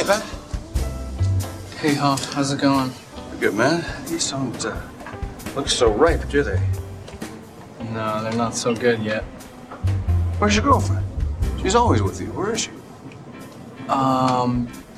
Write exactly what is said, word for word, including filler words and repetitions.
Hey, Pat. Hey, Hoff, how's it going? Good, man. These don't uh, look so ripe, do they? No, they're not so good yet. Where's your girlfriend? She's always with you. Where is she? Um,